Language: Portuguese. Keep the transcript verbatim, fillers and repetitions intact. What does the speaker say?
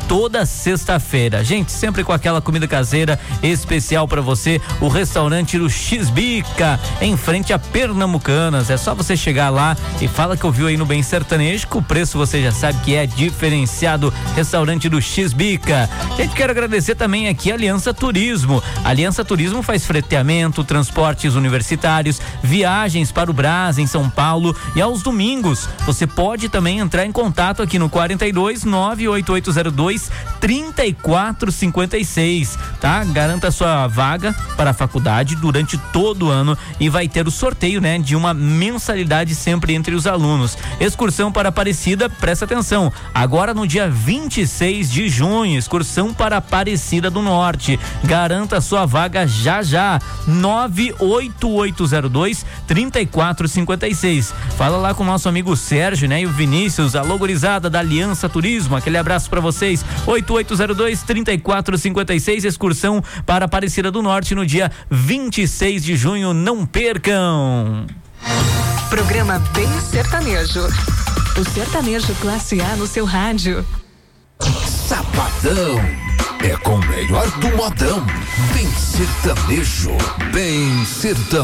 toda sexta-feira. Gente, sempre com aquela comida caseira especial para você, o restaurante do X-Bica, em frente a Pernambucanas. É só você chegar lá e fala que ouviu aí no Bem Sertanejo, que o preço você já sabe que é diferenciado. Restaurante do X-Bica. Gente, quero agradecer também aqui a Aliança Turismo. A Aliança Turismo faz freteamento, transportes universitários, viagens para o Brás, em São Paulo, e aos domingos você pode também entrar em contato aqui no quarenta e dois, nove oito oito zero dois, trinta e quatro cinquenta e seis, tá? Garanta sua vaga para a faculdade durante todo o ano e vai ter o sorteio, né, de uma mensalidade sempre entre os alunos. Excursão para Aparecida, presta atenção, agora no dia vinte e seis de junho, excursão para Aparecida do Norte. Garanta sua vaga já já, nove oito oito zero dois, trinta e quatro cinquenta e seis. Fala lá com o nosso amigo Sérgio, né, e o Vinícius, a logorizada da Aliança Turismo. Aquele abraço para vocês. Oito oito zero dois, trinta e quatro cinquenta e seis, excursão para Aparecida do Norte no dia vinte e seis de junho, não percam. Programa Bem Sertanejo. O sertanejo classe A no seu rádio. Sabadão é com o melhor do modão. Bem sertanejo, bem sertanejo.